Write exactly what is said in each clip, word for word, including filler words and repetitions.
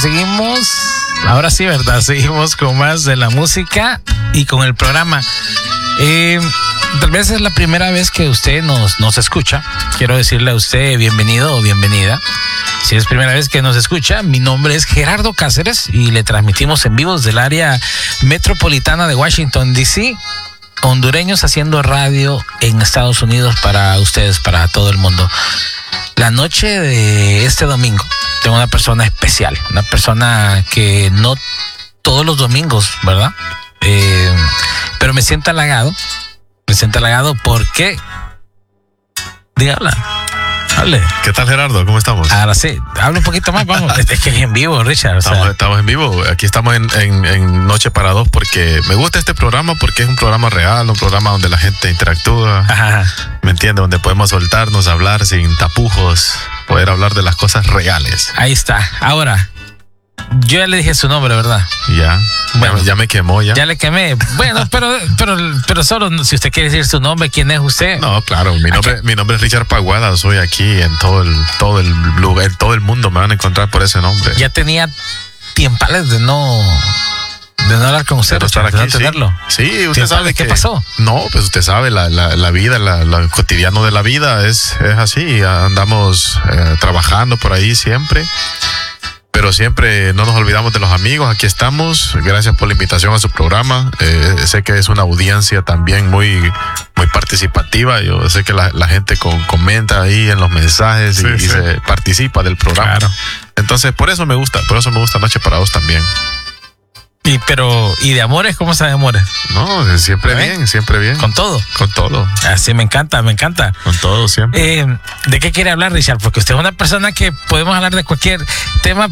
seguimos. Ahora sí, ¿verdad? Seguimos con más de la música y con el programa. Eh, tal vez es la primera vez que usted nos, nos escucha. Quiero decirle a usted bienvenido o bienvenida. Si es primera vez que nos escucha, mi nombre es Gerardo Cáceres y le transmitimos en vivo desde el área metropolitana de Washington, D C Hondureños haciendo radio en Estados Unidos para ustedes, para todo el mundo. La noche de este domingo tengo una persona especial, una persona que no todos los domingos, ¿verdad? Eh, pero me siento halagado, me siento halagado porque... Dígala. Hable. ¿Qué tal, Gerardo? ¿Cómo estamos? Ahora sí, habla un poquito más, vamos. Es que es en vivo, Richard. O sea. estamos, estamos en vivo. Aquí estamos en, en, en Noche para Dos porque me gusta este programa porque es un programa real, un programa donde la gente interactúa. Ajá. ¿Me entiende? Donde podemos soltarnos, hablar sin tapujos, poder hablar de las cosas reales. Ahí está. Ahora, yo ya le dije su nombre, ¿verdad? Ya. Bueno, ya, ya me quemó ya. Ya le quemé. Bueno, pero, pero, pero solo si usted quiere decir su nombre, ¿quién es usted? No, claro, mi nombre, mi nombre es Richard Paguada, soy aquí en todo el, todo el lugar, en todo el mundo me van a encontrar por ese nombre. Ya tenía tiempales de no, de no hablar con usted, de estar aquí, de no tenerlo. Sí, sí usted sabe qué que, pasó. No, pues usted sabe, la, la, la vida, la, lo cotidiano de la vida es, es así, andamos eh, trabajando por ahí siempre. Pero siempre no nos olvidamos de los amigos. Aquí estamos. Gracias por la invitación a su programa. Eh, sé que es una audiencia también muy, muy participativa. Yo sé que la, la gente con, comenta ahí en los mensajes sí, y, sí. y se participa del programa. Claro. Entonces, por eso me gusta. Por eso me gusta Noche para Dos también. Y pero, ¿y de amores? ¿Cómo está de amores? No, siempre bien, bien, siempre bien. ¿Con todo? Con todo. Así me encanta, me encanta. Con todo, siempre. Eh, ¿De qué quiere hablar, Richard? Porque usted es una persona que podemos hablar de cualquier tema.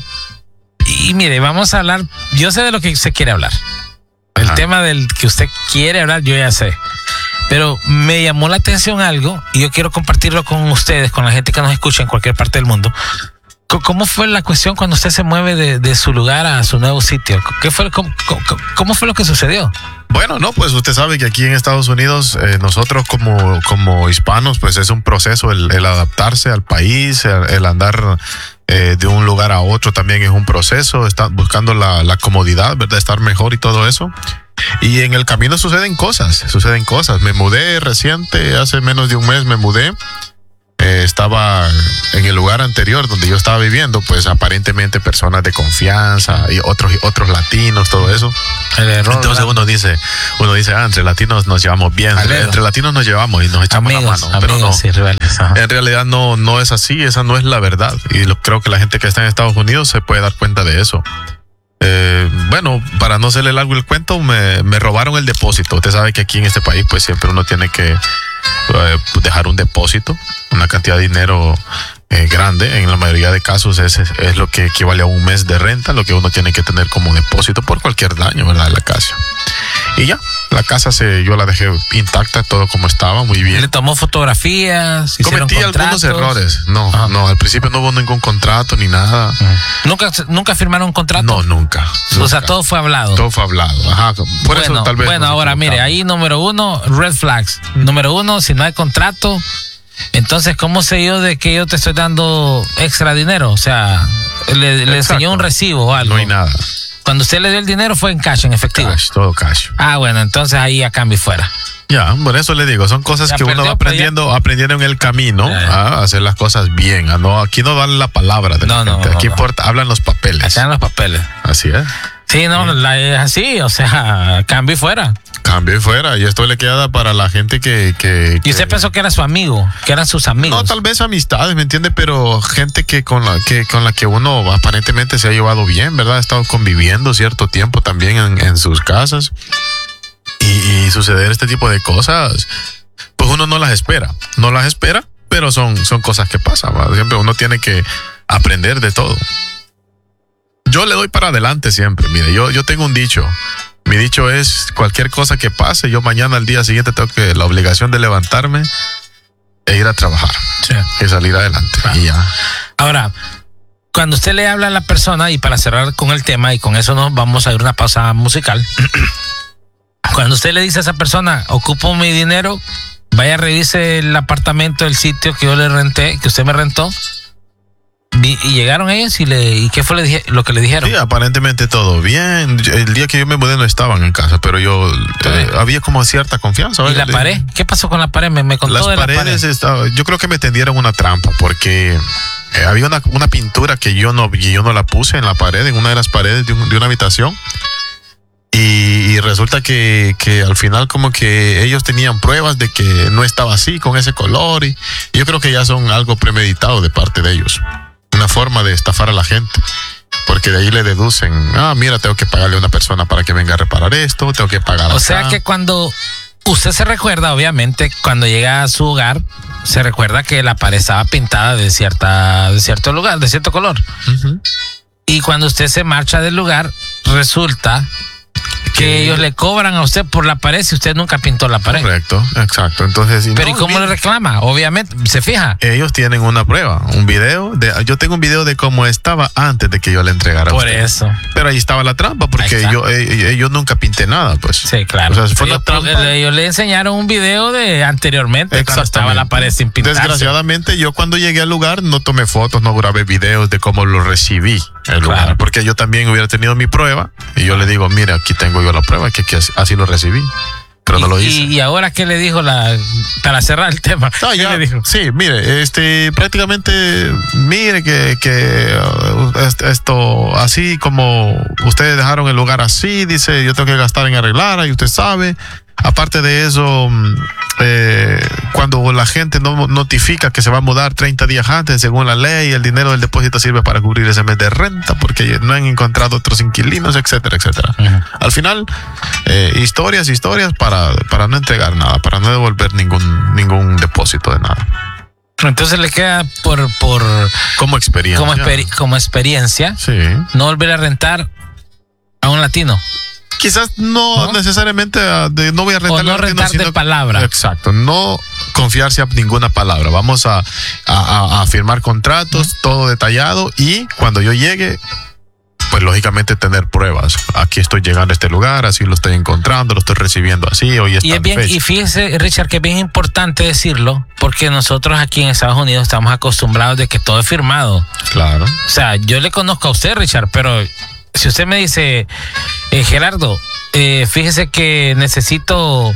Y mire, vamos a hablar, yo sé de lo que usted quiere hablar. El Ajá. tema del que usted quiere hablar, yo ya sé. Pero me llamó la atención algo y yo quiero compartirlo con ustedes, con la gente que nos escucha en cualquier parte del mundo. ¿Cómo fue la cuestión cuando usted se mueve de, de su lugar a su nuevo sitio? ¿Qué fue, cómo, cómo, cómo fue lo que sucedió? Bueno, no, pues usted sabe que aquí en Estados Unidos eh, nosotros como, como hispanos, pues es un proceso el, el adaptarse al país, el, el andar eh, de un lugar a otro también es un proceso, está buscando la, la comodidad, ¿verdad? Estar mejor y todo eso. Y en el camino suceden cosas, suceden cosas. Me mudé reciente, hace menos de un mes me mudé. Eh, estaba en el lugar anterior donde yo estaba viviendo, pues aparentemente personas de confianza y otros otros latinos, todo eso. El error, Entonces ¿verdad? uno dice, uno dice, ah, entre latinos nos llevamos bien, Alero. entre latinos nos llevamos y nos echamos amigos, la mano, pero no. Sí, rivales, en realidad no, no es así, esa no es la verdad. Y lo, creo que la gente que está en Estados Unidos se puede dar cuenta de eso. Eh, bueno, para no hacerle largo el cuento, me, me robaron el depósito. Usted sabe que aquí en este país, pues siempre uno tiene que eh, dejar un depósito, una cantidad de dinero eh, grande. En la mayoría de casos es, es, es lo que equivale a un mes de renta, lo que uno tiene que tener como depósito por cualquier daño, ¿verdad? De la casa. Y ya, la casa se, yo la dejé intacta, todo como estaba, muy bien. ¿Le tomó fotografías? Cometí algunos errores. No, Ajá. no, al principio no hubo ningún contrato ni nada. Ajá. ¿Nunca, ¿Nunca firmaron un contrato? No, nunca. O nunca. sea, todo fue hablado. Todo fue hablado. Ajá. Por bueno, eso tal vez. Bueno, no ahora mire, ahí número uno, red flags. Mm. Número uno, si no hay contrato, entonces, ¿cómo sé yo de que yo te estoy dando extra dinero? O sea, le, le enseñó un recibo o algo. No hay nada. Cuando usted le dio el dinero fue en cash, en efectivo. Cash, todo cash. Ah, bueno, entonces ahí a cambio fuera. Ya, por eso le digo, son cosas ya que perdió, uno va aprendiendo, ya... aprendiendo en el camino ya, ya. a hacer las cosas bien. A no, aquí no vale la palabra de no, la gente. No, aquí no, importa, no. hablan los papeles. Hablan los papeles. Así es. Sí, no, sí. La, es así, o sea, cambio y fuera. Cambio y fuera, y esto le queda para la gente que, que, que... ¿Y usted pensó que era su amigo, que eran sus amigos? No, tal vez amistades, ¿me entiende? Pero gente que con la que con la que uno aparentemente se ha llevado bien, ¿verdad? Ha estado conviviendo cierto tiempo también en, en sus casas. Y, y suceder este tipo de cosas, pues uno no las espera, no las espera, pero son, son cosas que pasan, ¿verdad? Siempre uno tiene que aprender de todo. Yo le doy para adelante siempre, mire, yo, yo tengo un dicho. Mi dicho es, cualquier cosa que pase, yo mañana al día siguiente tengo que la obligación de levantarme e ir a trabajar, sí. y salir adelante. Ah. Y ya. Ahora, cuando usted le habla a la persona, y para cerrar con el tema, y con eso nos vamos a ir a una pausa musical, cuando usted le dice a esa persona, ocupo mi dinero, vaya, revise el apartamento, el sitio que yo le renté, que usted me rentó, ¿Y llegaron ellos y le y qué fue le dije, lo que le dijeron? Sí, aparentemente todo bien. El día que yo me mudé no estaban en casa, pero yo eh, había como cierta confianza. ¿Y la le, pared? ¿Qué pasó con la pared? Me, me contó las de paredes la pared. Estaba, yo creo que me tendieron una trampa porque eh, había una, una pintura que yo no yo no la puse en la pared, en una de las paredes de, un, de una habitación. Y, y resulta que, que al final como que ellos tenían pruebas de que no estaba así, con ese color. Y, y yo creo que ya son algo premeditado de parte de ellos. Una forma de estafar a la gente. Porque de ahí le deducen, ah, mira, tengo que pagarle a una persona para que venga a reparar esto, tengo que pagar acá. O sea que cuando usted se recuerda, obviamente, cuando llega a su hogar, se recuerda que la pared estaba pintada de, cierta, de cierto lugar, de cierto color. Uh-huh. Y cuando usted se marcha del lugar, resulta que ellos le cobran a usted por la pared si usted nunca pintó la pared. Correcto, exacto. Entonces, pero no, ¿y cómo le reclama? Obviamente, ¿se fija? Ellos tienen una prueba, un video. De, yo tengo un video de cómo estaba antes de que yo le entregara por a usted. eso. Pero ahí estaba la trampa, porque yo, eh, yo nunca pinté nada, pues. Sí, claro. O sea, fue ellos, una trampa. Ellos le enseñaron un video de anteriormente, cuando estaba la pared sin pintar. Desgraciadamente, yo cuando llegué al lugar no tomé fotos, no grabé videos de cómo lo recibí el lugar, claro. Porque yo también hubiera tenido mi prueba y yo le digo, mira, aquí tengo yo la prueba, que, que así lo recibí. Pero y, no lo hice. Y, y ahora, ¿qué le dijo la para cerrar el tema? No, ya, ¿Qué le dijo? Sí, mire, este, prácticamente, mire que, que uh, esto, así como ustedes dejaron el lugar así, dice, yo tengo que gastar en arreglar, y usted sabe. Aparte de eso, eh, cuando la gente no notifica que se va a mudar treinta días antes, según la ley, el dinero del depósito sirve para cubrir ese mes de renta porque no han encontrado otros inquilinos, etcétera, etcétera. Uh-huh. Al final, eh, historias, historias para, para no entregar nada, para no devolver ningún, ningún depósito de nada. Entonces le queda por... por como experiencia. Como, experi- como experiencia, sí. No volver a rentar a un latino. Quizás no, ¿no? necesariamente de, no voy a rentar. O no rentar de palabra. Exacto, no confiarse a ninguna palabra. Vamos a, a, a firmar contratos, ¿Mm? Todo detallado, y cuando yo llegue, pues lógicamente tener pruebas. Aquí estoy llegando a este lugar, así lo estoy encontrando, lo estoy recibiendo así, hoy está. Y, es bien, y fíjese, Richard, que es bien importante decirlo, porque nosotros aquí en Estados Unidos estamos acostumbrados de que todo es firmado. Claro. O sea, yo le conozco a usted, Richard, pero si usted me dice, eh, Gerardo, eh, fíjese que necesito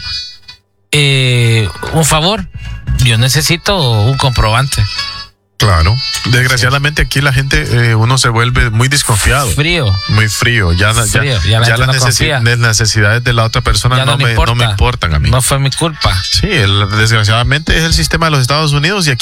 eh, un favor, yo necesito un comprobante. Claro, desgraciadamente aquí la gente, eh, uno se vuelve muy desconfiado. Frío. Muy frío. Ya, frío. ya, ya, la ya las no necesi- necesidades de la otra persona no, no, me, no me importan a mí. No fue mi culpa. Sí, el, desgraciadamente es el sistema de los Estados Unidos y aquí